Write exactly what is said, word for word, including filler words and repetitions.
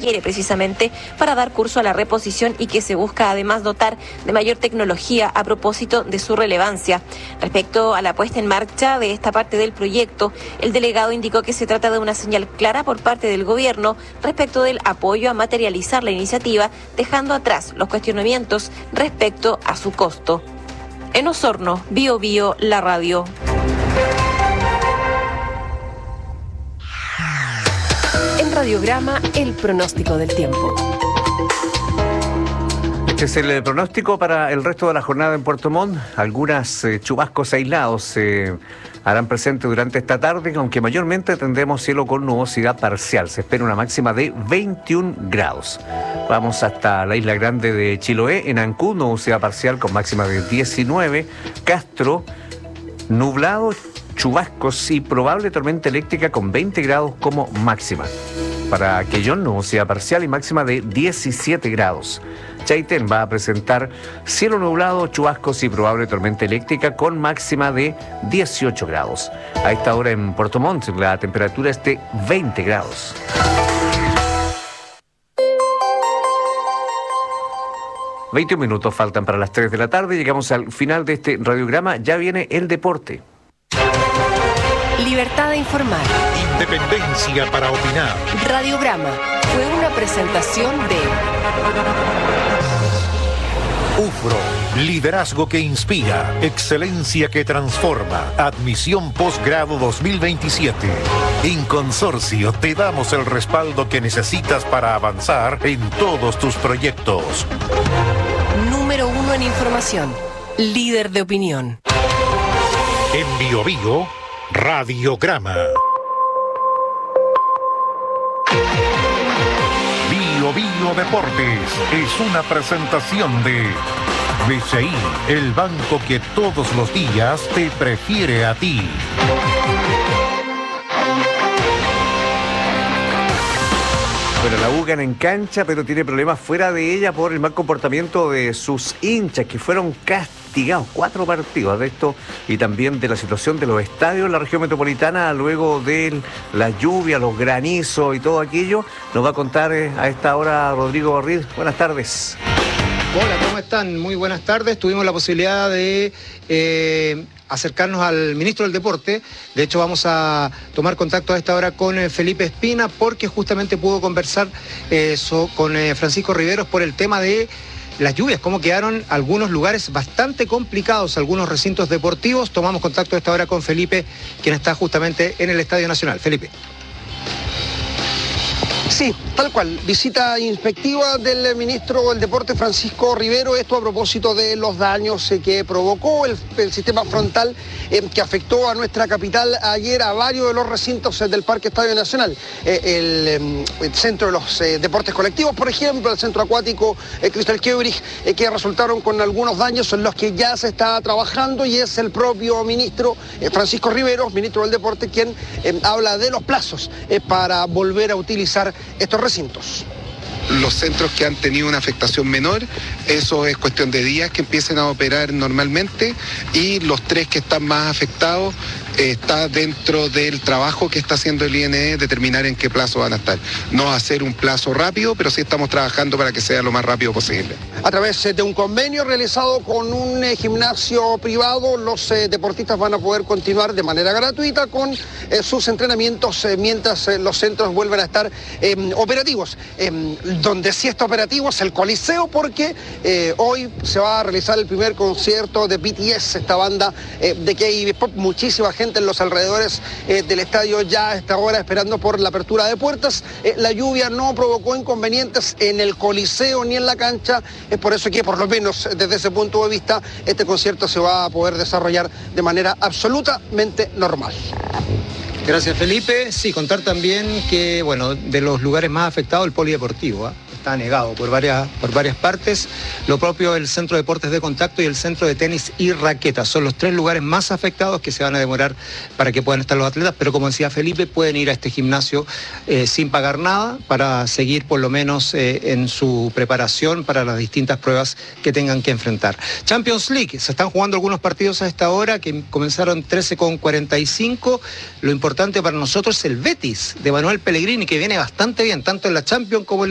requiere precisamente para dar curso a la reposición y que se busca además dotar de mayor tecnología a propósito de su relevancia. Respecto a la puesta en marcha de esta parte del proyecto, el delegado indicó que se trata de una señal clara por parte del gobierno respecto del apoyo a materializar la iniciativa, dejando atrás los cuestionamientos respecto a su costo. En Osorno, Bio Bio, la radio. En Radiograma, el pronóstico del tiempo. Este es el pronóstico para el resto de la jornada en Puerto Montt. Algunas eh, chubascos aislados se eh, harán presente durante esta tarde, aunque mayormente tendremos cielo con nubosidad parcial. Se espera una máxima de veintiún grados. Vamos hasta la isla grande de Chiloé, en Ancud, nubosidad parcial con máxima de diecinueve. Castro, nublado, chubascos y probable tormenta eléctrica con veinte grados como máxima. Para Quellón, nubosidad parcial y máxima de diecisiete grados. Chaitén va a presentar cielo nublado, chubascos y probable tormenta eléctrica con máxima de dieciocho grados. A esta hora en Puerto Montt la temperatura es de veinte grados. veinte minutos faltan para las tres de la tarde. Llegamos al final de este radiograma. Ya viene el deporte. Libertad de informar. Independencia para opinar. Radiograma fue una presentación de UFRO, liderazgo que inspira, excelencia que transforma, admisión posgrado dos mil veintisiete. En Consorcio te damos el respaldo que necesitas para avanzar en todos tus proyectos. Número uno en información, líder de opinión. En Bio Bio, Radiograma. Bio Bio Deportes es una presentación de B C I, el banco que todos los días te prefiere a ti. Bueno, la U gana en cancha, pero tiene problemas fuera de ella por el mal comportamiento de sus hinchas, que fueron castigados cuatro partidos de esto, y también de la situación de los estadios en la región metropolitana luego de la lluvia, los granizos y todo aquello. Nos va a contar eh, a esta hora Rodrigo Barril. Buenas tardes. Hola, ¿cómo están? Muy buenas tardes. Tuvimos la posibilidad de eh, acercarnos al ministro del Deporte. De hecho, vamos a tomar contacto a esta hora con eh, Felipe Espina, porque justamente pudo conversar eh, so, con eh, Francisco Riveros por el tema de las lluvias, cómo quedaron algunos lugares bastante complicados, algunos recintos deportivos. Tomamos contacto a esta hora con Felipe, quien está justamente en el Estadio Nacional. Felipe. Sí, tal cual. Visita inspectiva del ministro del Deporte, Francisco Rivero. Esto a propósito de los daños eh, que provocó el, el sistema frontal eh, que afectó a nuestra capital ayer a varios de los recintos eh, del Parque Estadio Nacional. Eh, el, eh, el centro de los eh, deportes colectivos, por ejemplo, el centro acuático eh, Cristal Quebrich, eh, que resultaron con algunos daños en los que ya se está trabajando, y es el propio ministro eh, Francisco Rivero, ministro del Deporte, quien eh, habla de los plazos eh, para volver a utilizar estos recintos. Los centros que han tenido una afectación menor, eso es cuestión de días que empiecen a operar normalmente, y los tres que están más afectados eh, está dentro del trabajo que está haciendo el I N E, determinar en qué plazo van a estar. No hacer un plazo rápido, pero sí estamos trabajando para que sea lo más rápido posible. A través de un convenio realizado con un eh, gimnasio privado, los eh, deportistas van a poder continuar de manera gratuita con eh, sus entrenamientos eh, mientras eh, los centros vuelven a estar eh, operativos. Eh, donde sí está operativo es el Coliseo, porque eh, hoy se va a realizar el primer concierto de B T S, esta banda eh, de K-pop. Muchísima gente en los alrededores eh, del estadio ya a esta hora esperando por la apertura de puertas. Eh, la lluvia no provocó inconvenientes en el Coliseo ni en la cancha. Es por eso que, por lo menos desde ese punto de vista, este concierto se va a poder desarrollar de manera absolutamente normal. Gracias, Felipe. Sí, contar también que, bueno, de los lugares más afectados, el polideportivo, ¿eh? Está negado por varias, por varias partes. Lo propio el Centro de Deportes de Contacto y el Centro de Tenis y Raquetas. Son los tres lugares más afectados que se van a demorar para que puedan estar los atletas, pero como decía Felipe, pueden ir a este gimnasio eh, sin pagar nada para seguir por lo menos eh, en su preparación para las distintas pruebas que tengan que enfrentar. Champions League, se están jugando algunos partidos a esta hora que comenzaron trece con cuarenta y cinco. Lo importante para nosotros es el Betis de Manuel Pellegrini, que viene bastante bien, tanto en la Champions como en